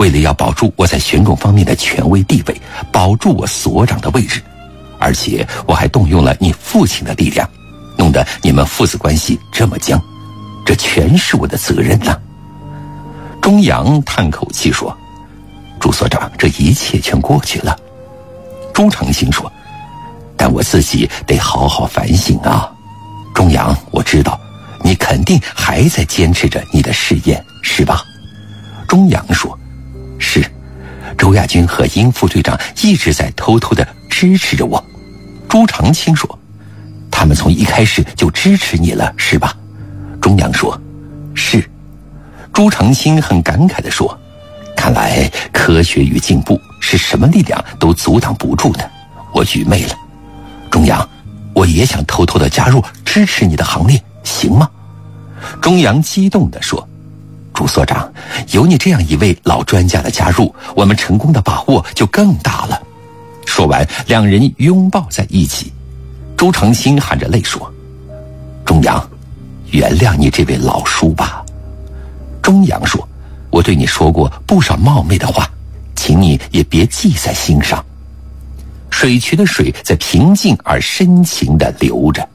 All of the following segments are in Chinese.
为了要保住我在选种方面的权威地位，保住我所长的位置，而且我还动用了你父亲的力量，弄得你们父子关系这么僵，这全是我的责任呐。钟阳叹口气说：朱所长，这一切全过去了。朱长兴说：但我自己得好好反省啊。钟阳，我知道你肯定还在坚持着你的誓言，是吧？钟阳说：是，周亚军和殷副队长一直在偷偷地支持着我。朱长青说：他们从一开始就支持你了，是吧？钟阳说：是。朱长青很感慨地说：看来科学与进步是什么力量都阻挡不住的，我愚昧了。钟阳，我也想偷偷地加入支持你的行列，行吗？钟阳激动地说：朱所长，有你这样一位老专家的加入，我们成功的把握就更大了。说完，两人拥抱在一起。朱长青含着泪说：钟阳，原谅你这位老叔吧。钟阳说：我对你说过不少冒昧的话，请你也别记在心上。水渠的水在平静而深情地流着。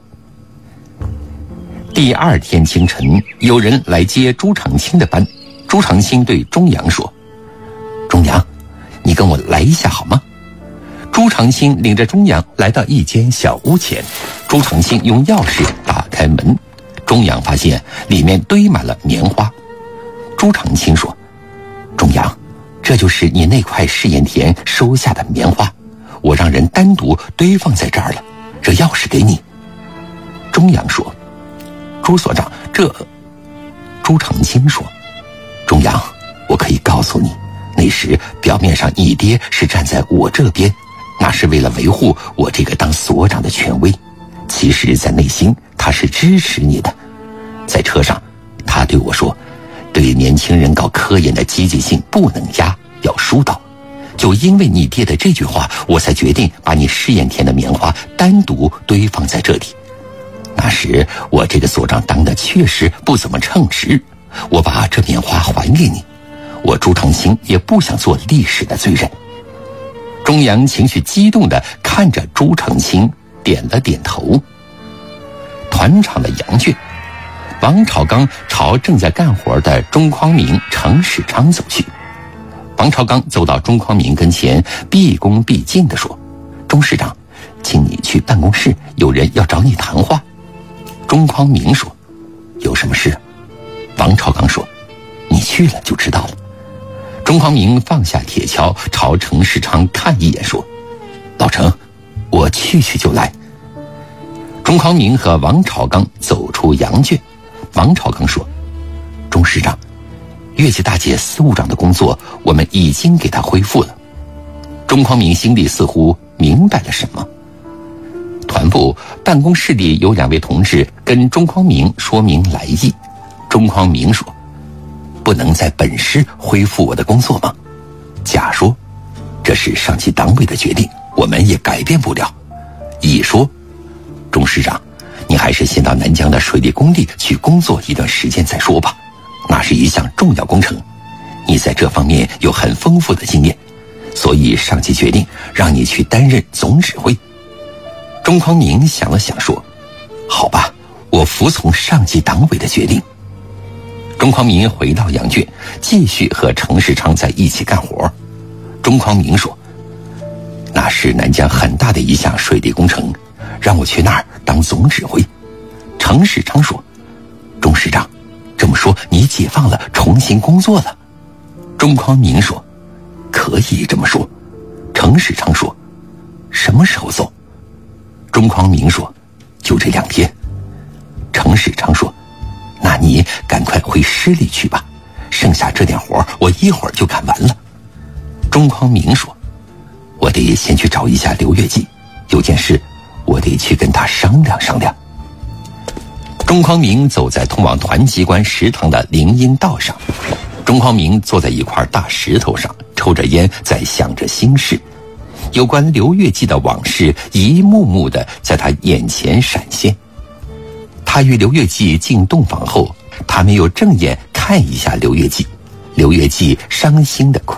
第二天清晨，有人来接朱长青的班。朱长青对钟阳说：钟阳，你跟我来一下好吗？朱长青领着钟阳来到一间小屋前，朱长青用钥匙打开门，钟阳发现里面堆满了棉花。朱长青说：钟阳，这就是你那块试验田收下的棉花，我让人单独堆放在这儿了，这钥匙给你。钟阳说：朱所长，这……朱长青说：钟阳，我可以告诉你，那时表面上你爹是站在我这边，那是为了维护我这个当所长的权威，其实在内心他是支持你的。在车上，他对我说，对年轻人搞科研的积极性不能压，要疏导。就因为你爹的这句话，我才决定把你试验田的棉花单独堆放在这里。那时我这个所长当的确实不怎么称职，我把这棉花还给你，我朱长青也不想做历史的罪人。钟阳情绪激动地看着朱长青，点了点头。团场的羊圈，王朝刚朝正在干活的钟匡明、程世昌走去。王朝刚走到钟匡明跟前，毕恭毕敬地说：钟市长，请你去办公室，有人要找你谈话。钟匡明说：有什么事？王朝刚说：你去了就知道了。钟匡明放下铁锹，朝程世昌看一眼说：老程，我去就来。钟匡明和王朝刚走出羊圈。王朝刚说：钟市长，岳家大姐司务长的工作我们已经给她恢复了。钟匡明心里似乎明白了什么。团部办公室里有2位同志跟钟匡明说明来意。钟匡明说：不能在本市恢复我的工作吗？甲说：这是上级党委的决定，我们也改变不了。乙说：钟市长，你还是先到南疆的水利工地去工作一段时间再说吧，那是一项重要工程，你在这方面有很丰富的经验，所以上级决定让你去担任总指挥。钟匡明想了想说：好吧，我服从上级党委的决定。钟匡明回到羊圈，继续和程世昌在一起干活。钟匡明说：那是南疆很大的一项水利工程，让我去那儿当总指挥。程世昌说：钟市长，这么说你解放了，重新工作了？钟匡明说：可以这么说。程世昌说：什么时候走？钟匡明说：就这2天。程世昌说：那你赶快回师里去吧，剩下这点活我一会儿就干完了。钟匡明说：我得先去找一下刘月季，有件事我得去跟他商量商量。钟匡明走在通往团机关食堂的林荫道上，钟匡明坐在一块大石头上，抽着烟，在想着心事。有关刘月季的往事一幕幕的在他眼前闪现。他与刘月季进洞房后，他没有正眼看一下刘月季，刘月季伤心的哭。